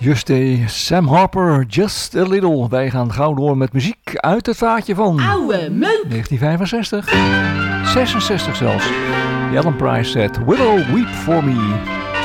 Juste Sam Harper, Just a Little. Wij gaan gauw door met muziek uit het vaatje van Oude Meuk. 1965, 66 zelfs. Ellen Price zet Willow Weep For Me.